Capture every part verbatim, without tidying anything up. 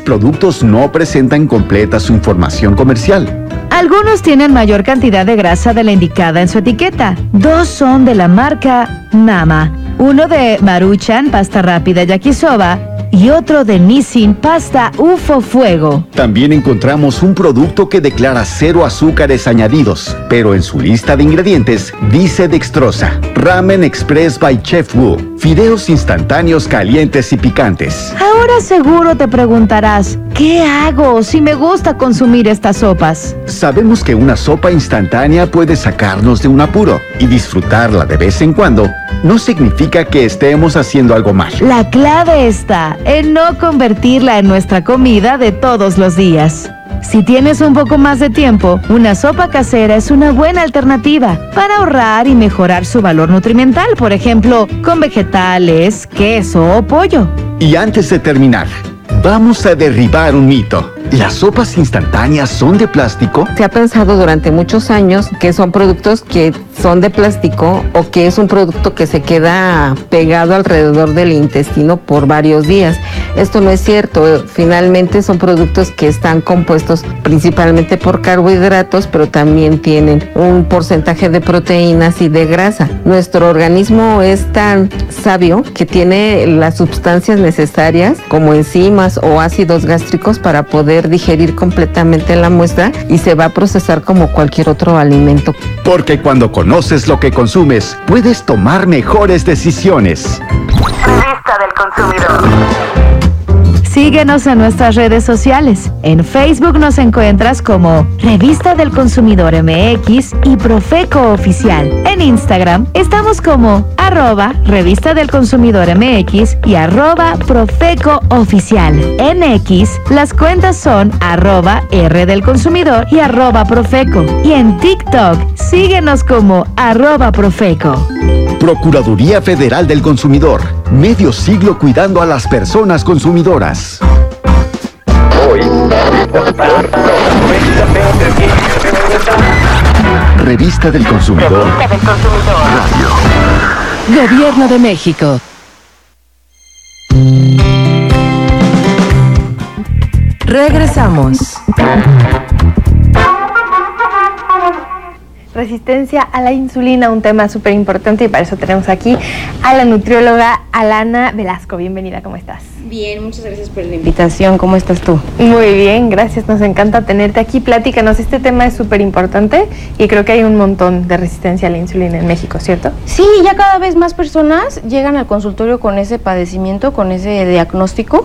tales productos no presentan completa su información comercial. Algunos tienen mayor cantidad de grasa de la indicada en su etiqueta. Dos son de la marca Mama. Uno de Maruchan, pasta rápida yakisoba, y otro de Nissin, pasta U F O Fuego. También encontramos un producto que declara cero azúcares añadidos, pero en su lista de ingredientes dice dextrosa. Ramen Express by Chef Wu. Fideos instantáneos calientes y picantes. Ahora seguro te preguntarás, ¿qué hago si me gusta consumir estas sopas? Sabemos que una sopa instantánea puede sacarnos de un apuro, y disfrutarla de vez en cuando no significa que estemos haciendo algo mal. La clave está en no convertirla en nuestra comida de todos los días. Si tienes un poco más de tiempo, una sopa casera es una buena alternativa para ahorrar y mejorar su valor nutrimental, por ejemplo, con vegetales, queso o pollo. Y antes de terminar, vamos a derribar un mito. ¿Las sopas instantáneas son de plástico? Se ha pensado durante muchos años que son productos que son de plástico o que es un producto que se queda pegado alrededor del intestino por varios días. Esto no es cierto. Finalmente son productos que están compuestos principalmente por carbohidratos, pero también tienen un porcentaje de proteínas y de grasa. Nuestro organismo es tan sabio que tiene las sustancias necesarias como enzimas o ácidos gástricos para poder digerir completamente la muestra y se va a procesar como cualquier otro alimento. Porque cuando conoces lo que consumes, puedes tomar mejores decisiones. Revista del Consumidor. Síguenos en nuestras redes sociales. En Facebook nos encuentras como Revista del Consumidor M X y Profeco Oficial. En Instagram estamos como arroba Revista del Consumidor M X y arroba Profeco Oficial. En X las cuentas son arroba R del Consumidor y arroba Profeco. Y en TikTok síguenos como arroba Profeco. Procuraduría Federal del Consumidor. Medio siglo cuidando a las personas consumidoras. Hoy, Revista del Consumidor. Revista del Consumidor. Radio. Gobierno de México. Regresamos. Resistencia a la insulina, un tema súper importante, y para eso tenemos aquí a la nutrióloga Alana Velasco. Bienvenida, ¿cómo estás? Bien, muchas gracias por la invitación. ¿Cómo estás tú? Muy bien, gracias, nos encanta tenerte aquí. Platícanos, este tema es súper importante y creo que hay un montón de resistencia a la insulina en México, ¿cierto? Sí, ya cada vez más personas llegan al consultorio con ese padecimiento, con ese diagnóstico,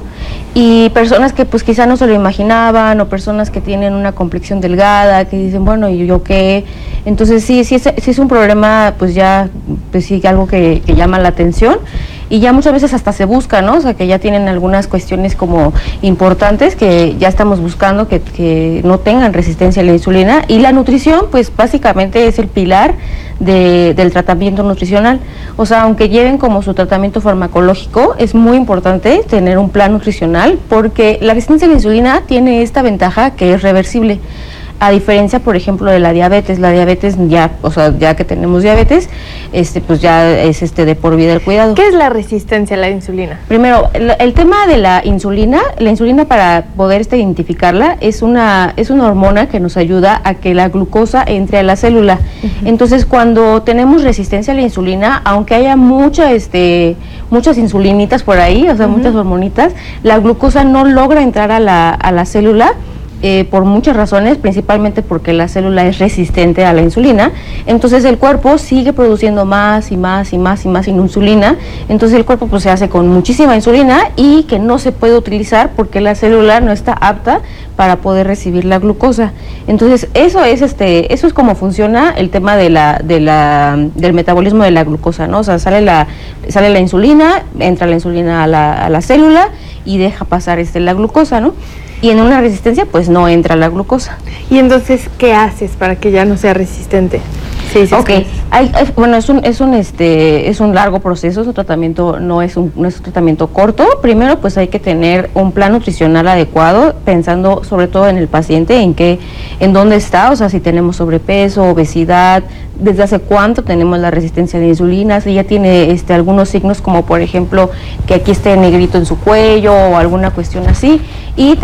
y personas que pues quizá no se lo imaginaban, o personas que tienen una complexión delgada, que dicen, bueno, ¿y yo qué? Entonces sí, sí es, sí es un problema, pues ya, pues sí, algo que, que llama la atención, y ya muchas veces hasta se busca, ¿no? O sea, que ya tienen algunas cuestiones como importantes que ya estamos buscando que, que no tengan resistencia a la insulina, y la nutrición, pues básicamente es el pilar de, del tratamiento nutricional. O sea, aunque lleven como su tratamiento farmacológico, es muy importante tener un plan nutricional, porque la resistencia a la insulina tiene esta ventaja que es reversible. A diferencia, por ejemplo, de la diabetes, la diabetes ya, o sea, ya que tenemos diabetes, este, pues ya es este de por vida el cuidado. ¿Qué es la resistencia a la insulina? Primero, el, el tema de la insulina, la insulina, para poder este, identificarla, es una, es una hormona que nos ayuda a que la glucosa entre a la célula. Uh-huh. Entonces, cuando tenemos resistencia a la insulina, aunque haya mucha, este, muchas insulinitas por ahí, o sea, uh-huh, muchas hormonitas, la glucosa no logra entrar a la, a la célula. Eh, por muchas razones, principalmente porque la célula es resistente a la insulina. Entonces el cuerpo sigue produciendo más y más y más y más insulina. Entonces el cuerpo pues se hace con muchísima insulina y que no se puede utilizar porque la célula no está apta para poder recibir la glucosa. Entonces eso es este eso es como funciona el tema de la de la del metabolismo de la glucosa, ¿no? O sea, sale la sale la insulina, entra la insulina a la, a la célula y deja pasar este la glucosa, ¿no? Y en una resistencia pues no entra la glucosa. Y entonces, ¿qué haces para que ya no sea resistente? Sí, sí. Ok, hay, hay, bueno, es un, es un este, es un largo proceso, su tratamiento no es un, no es un tratamiento corto. Primero pues hay que tener un plan nutricional adecuado, pensando sobre todo en el paciente, en qué, en dónde está, o sea, si tenemos sobrepeso, obesidad, desde hace cuánto tenemos la resistencia a la insulina, si ya tiene este algunos signos como por ejemplo que aquí esté negrito en su cuello o alguna cuestión así, y